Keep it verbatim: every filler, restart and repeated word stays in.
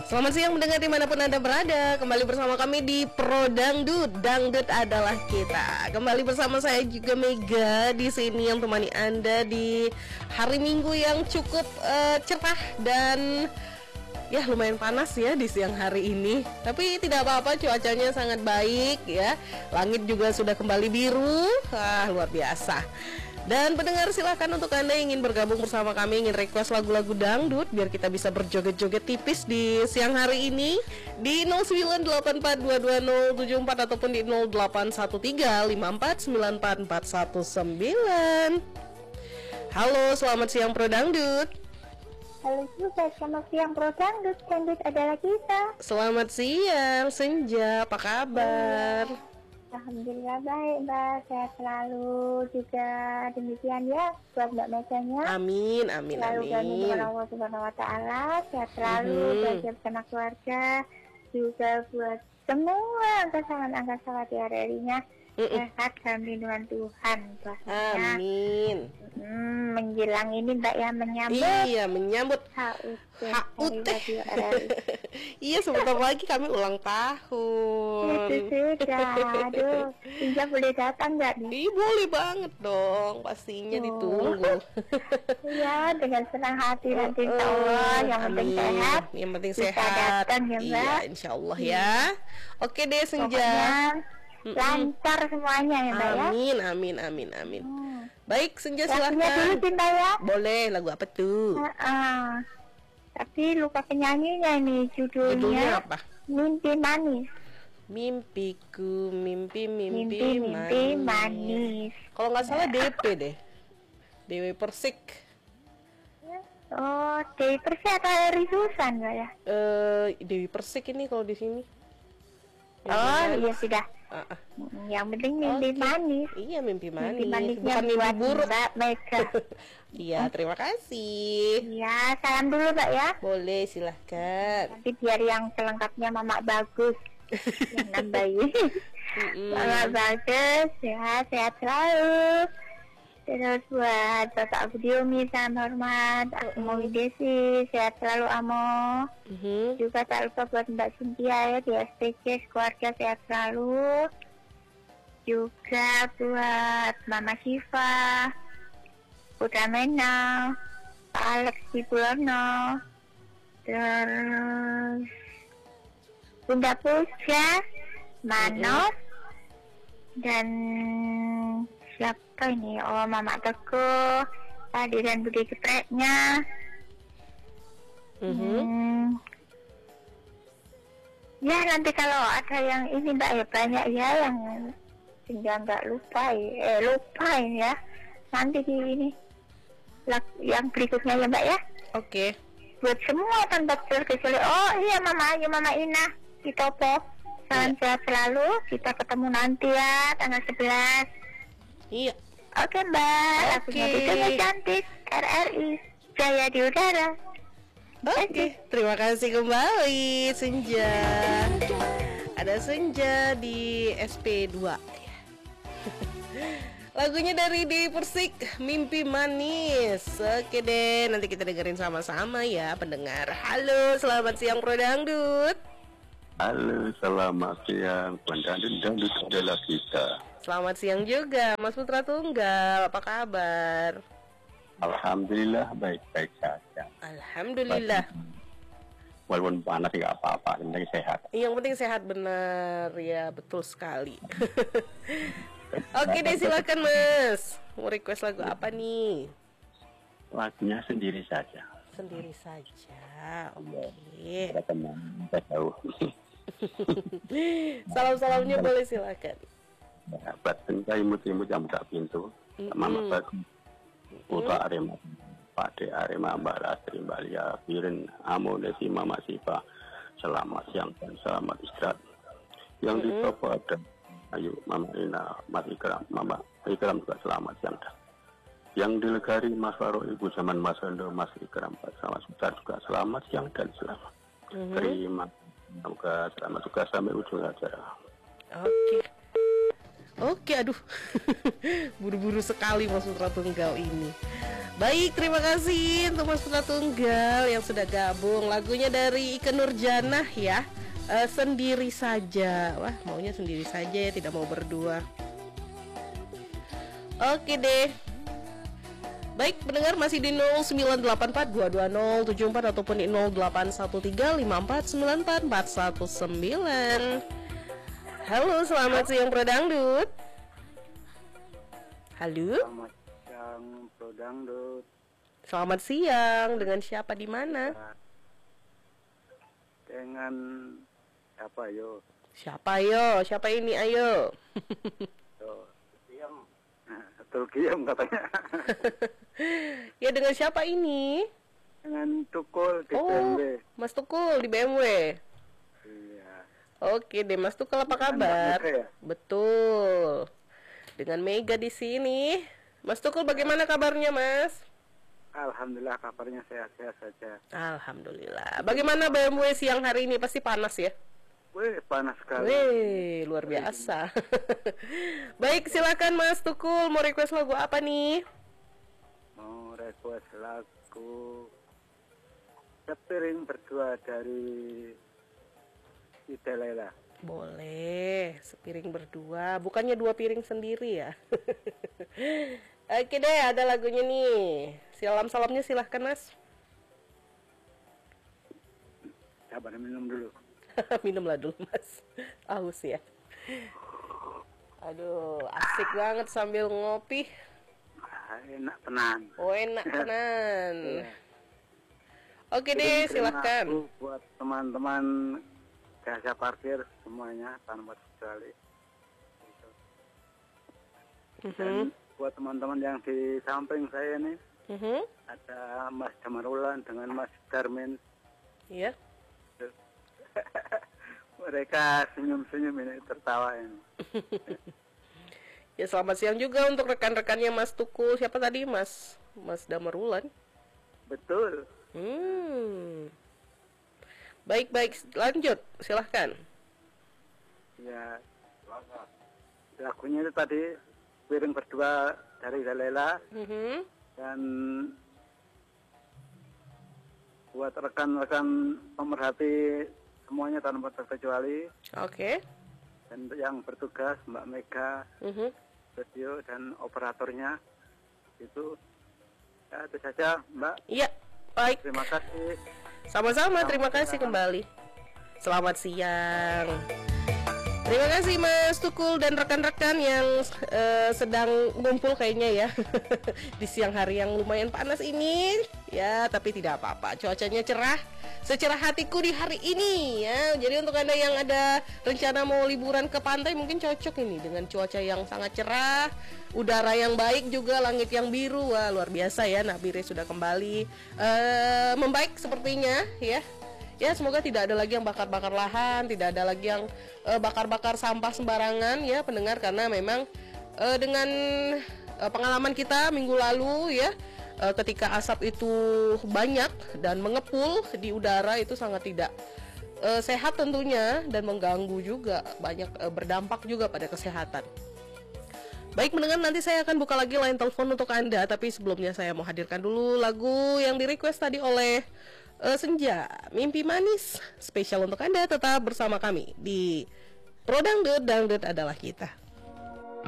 Selamat siang mendengar dimanapun Anda berada. Kembali bersama kami di Pro Dangdut. Dangdut adalah kita. Kembali bersama saya juga Mega di sini yang temani Anda di hari Minggu yang cukup uh, cerah dan ya lumayan panas ya di siang hari ini. Tapi tidak apa-apa, cuacanya sangat baik ya. Langit juga sudah kembali biru. Ah, luar biasa. Dan pendengar, silahkan untuk Anda yang ingin bergabung bersama kami, ingin request lagu-lagu dangdut biar kita bisa berjoget-joget tipis di siang hari ini di nol sembilan delapan empat dua dua nol tujuh empat ataupun di nol delapan satu tiga lima empat sembilan empat empat satu sembilan. Halo, selamat siang Pro Dangdut. Halo juga, selamat siang Pro Dangdut. Dangdut adalah kita. Selamat siang Senja, apa kabar? Alhamdulillah baik Mbak, sehat selalu juga, demikian ya buat Mbak Meganya. Amin, amin, selalu amin. Selalu dengan Allah Subhanahu Wa Taala, sehat selalu, mm-hmm. bahagia bersama keluarga, juga buat semua angkasa-angkasa di hari-harinya. Mm-mm. Sehat dalam lindungan Tuhan pastinya. Amin. Hmm, menjelang ini Mbak ya, menyambut. Iya, menyambut H U T. H U T. Iya, sebentar lagi kami ulang tahun. Itu sudah. Aduh, Sinja boleh datang nggak nih? Ih, boleh banget dong, pastinya oh. ditunggu. Iya, dengan senang hati nanti insya Allah. Yang Amin. penting sehat. Yang penting Bisa sehat. datang ya Mbak. Iya, insya Allah ya. Oke deh Senja. Pokoknya lancar semuanya ya Mbak ya. Amin, amin, amin, amin. Hmm. Baik Senja, Lagunya silahkan. dulu sih Mbak ya. Boleh, lagu apa tuh? Uh -uh. Tapi lupa penyanyinya nih, judulnya, Judulnya apa? Mimpi Manis. Mimpiku, mimpi, mimpi, Mimpi, mimpi manis, manis. Kalau nggak salah D P deh, Dewi Persik. Oh, Dewi Persik atau Eri Susan Mbak ya? Eh, Dewi Persik ini kalau di sini. Oh, iya sudah. Uh, uh. Yang penting mimpi okay. manis. Iya, mimpi manis. Mimpi manisnya bukan mimpi buruk. Mbak Mega. Iya, terima kasih. Iya, salam dulu Mbak ya. Boleh, silahkan. Nanti biar yang selengkapnya Mama Bagus yang nambahin. Mama Bagus, ya sehat selalu. Terus buat Bapak Budiomi sama hormat, aku mau Desi, sehat selalu Amo. Mm-hmm. Juga tak lupa buat Mbak Cynthia ya di S P C, keluarga sehat selalu. Juga buat Mama Siva, Putra Mena, Pak Alex di Pulono, terus Bunda Pusya, Manov, mm-hmm. dan siapa ini? Oh, Mama Teguh, Tadi dan Budi Gepreknya. Mm-hmm. Hmm. Ya nanti kalau ada yang ini Mbak ya, banyak ya yang tinggal nggak lupa ya, eh lupain ya. Nanti di ini yang berikutnya ya Mbak ya. Oke. Okay. Buat semua tanpa terkecuali. Oh iya Mama Ayu, Mama Ina di Topo. Salam sehat selalu. Kita ketemu nanti ya tanggal sebelas. Iya. Oke Mbak, lagunya okay. Cantik R R I Jaya di Udara. Oke, okay. Terima kasih kembali Senja. Ada Senja di S P dua. Lagunya dari Dewi Persik, Mimpi Manis. Oke deh, nanti kita dengerin sama-sama ya pendengar. Halo, selamat siang Pro Dangdut. Halo, selamat siang Dangdut, Dangdut adalah kita. Selamat siang juga Mas Putra Tunggal, apa kabar? Alhamdulillah baik-baik saja. Alhamdulillah. Walaupun panas nggak apa-apa, yang penting sehat. Yang penting sehat, benar ya, betul sekali. Oke deh, silakan Mas. Mau request lagu apa nih? Lagunya Sendiri Saja. Sendiri Saja. Oke. Okay. Ada teman kita tahu. Salam-salamnya boleh silakan. Ya, buat Senja imut-imut yang buka pintu. Mm-hmm. Mama Bagus. Putra Arema, Pak De Arema, Mbak Lastri, Mbak Lia, Birin, Amo, Desi, Mama Siva. Selamat siang dan selamat istirahat. Yang mm-hmm. di Topo ada Ayu, Mama Ina, Mas Ikram, Mama Ikram juga selamat siang dah. Yang di Legari, Mas Faro, Ibu Zaman, Mas Hendo, Mas Ikram, Mas Besar juga selamat siang dan selamat. Mm-hmm. Terima kasih, selamat juga sampai ujung acara. Oke. Okay. Oke, aduh, buru-buru sekali Mas Putra Tunggal ini. Baik, terima kasih untuk Mas Putra Tunggal yang sudah gabung. Lagunya dari Ikke Nurjanah ya, uh, Sendiri Saja. Wah, maunya sendiri saja ya, tidak mau berdua. Oke deh. Baik, pendengar masih di nol sembilan delapan empat dua dua nol tujuh empat ataupun di nol delapan satu tiga lima empat sembilan empat empat satu sembilan. Halo, selamat siang Pro Dangdut. Halo. Selamat siang Pro Dangdut. Selamat siang, dengan siapa di mana? Dengan siapa yo? Siapa yo? Siapa ini ayo? Tuh, Kiam. Betul Kiam katanya. Ya, dengan siapa ini? Dengan Tukul di Oh, B M W. Mas Tukul di B M W. Iya. Oke deh, Mas Tukul apa Dengan kabar? Mbak Mega ya? Betul. Dengan Mega di sini. Mas Tukul bagaimana kabarnya, Mas? Alhamdulillah kabarnya sehat-sehat saja. Alhamdulillah. Bagaimana B M W siang hari ini? Pasti panas ya? Wih, panas sekali. Wih, luar biasa. Baik, silakan Mas Tukul, mau request lagu apa nih? Mau request lagu Sepiring Berdua dari Ida Laila. Boleh, sepiring berdua. Bukannya dua piring sendiri ya? Oke deh, ada lagunya nih. Salam-salamnya silahkan Mas. Sabar minum dulu. Minumlah dulu Mas. Aus ya. Aduh, asik banget sambil ngopi. Ah, enak tenang. Oh, enak tenan. Iya. Oke deh, Kirim silahkan. lagu buat teman-teman jasa parkir semuanya tanpa kecuali. Gitu. Dan Mhm. buat teman-teman yang di samping saya nih Mhm. ada Mas Jamarulan dengan Mas Darmin. Iya. Mereka senyum-senyum ini, tertawa ini. Ya, selamat siang juga untuk rekan-rekannya Mas Tukul. Siapa tadi, Mas? Mas Damarulan. Betul. Hmm. Baik-baik, lanjut. Silahkan. Ya. Lagunya itu tadi Piring Berdua dari Dalela. Mhm. Dan buat rekan-rekan pemerhati semuanya tanpa terkecuali, Oke. dan untuk yang bertugas Mbak Mega, Mhm. studio dan operatornya itu, ya itu saja Mbak. Iya, baik. Terima kasih. Sama-sama, terima kasih kembali. Selamat siang. Terima kasih Mas Tukul dan rekan-rekan yang eh, sedang ngumpul kayaknya ya di siang hari yang lumayan panas ini. Ya, tapi tidak apa-apa. Cuacanya cerah, secerah hatiku di hari ini ya. Jadi untuk Anda yang ada rencana mau liburan ke pantai mungkin cocok ini dengan cuaca yang sangat cerah, udara yang baik juga, langit yang biru. Wah, luar biasa ya. Nabire sudah kembali eh, membaik sepertinya ya. Ya, semoga tidak ada lagi yang bakar-bakar lahan, tidak ada lagi yang uh, bakar-bakar sampah sembarangan ya pendengar, karena memang uh, dengan uh, pengalaman kita minggu lalu ya, uh, ketika asap itu banyak dan mengepul di udara itu sangat tidak uh, sehat tentunya, dan mengganggu juga, banyak uh, berdampak juga pada kesehatan. Baik mendengar, nanti saya akan buka lagi line telepon untuk Anda, tapi sebelumnya saya mau hadirkan dulu lagu yang di request tadi oleh Uh, Senja, Mimpi Manis, spesial untuk Anda. Tetap bersama kami di Pro Dangdut, Dangdut adalah kita.